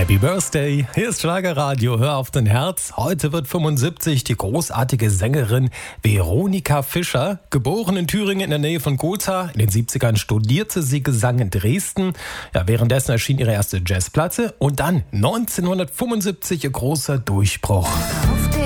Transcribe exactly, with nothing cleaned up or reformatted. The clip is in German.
Happy Birthday, hier ist Schlagerradio, hör auf dein Herz. Heute wird fünfundsiebzig die großartige Sängerin Veronika Fischer. Geboren in Thüringen in der Nähe von Gotha. In den siebzigern studierte sie Gesang in Dresden. Ja, währenddessen erschien ihre erste Jazzplatte und dann neunzehnhundertfünfundsiebzig ihr großer Durchbruch. Auf